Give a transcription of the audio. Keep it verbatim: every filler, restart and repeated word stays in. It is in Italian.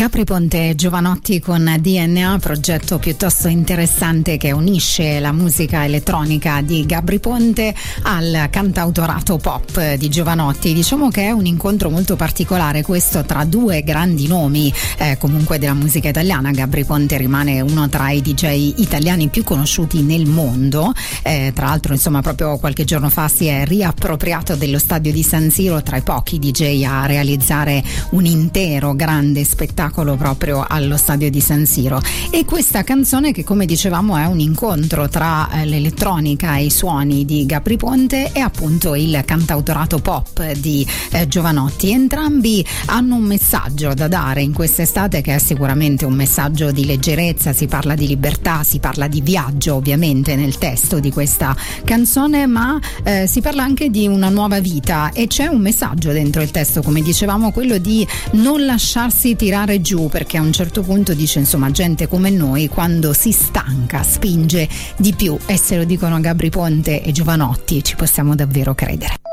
Gabry Ponte e Jovanotti con D N A, progetto piuttosto interessante che unisce la musica elettronica di Gabry Ponte al cantautorato pop di Jovanotti. Diciamo che è un incontro molto particolare questo tra due grandi nomi eh, comunque della musica italiana. Gabry Ponte rimane uno tra i D J italiani più conosciuti nel mondo, eh, tra l'altro insomma proprio qualche giorno fa si è riappropriato dello stadio di San Siro, tra i pochi D J a realizzare un intero grande spettacolo proprio allo stadio di San Siro. E questa canzone, che come dicevamo è un incontro tra eh, l'elettronica e i suoni di Gabry Ponte e appunto il cantautorato pop di eh, Jovanotti. Entrambi hanno un messaggio da dare in quest'estate che è sicuramente un messaggio di leggerezza, si parla di libertà, si parla di viaggio ovviamente nel testo di questa canzone, ma eh, si parla anche di una nuova vita e c'è un messaggio dentro il testo, come dicevamo, quello di non lasciarsi tirare giù, perché a un certo punto dice insomma gente come noi quando si stanca spinge di più, e se lo dicono Gabry Ponte e Jovanotti ci possiamo davvero credere.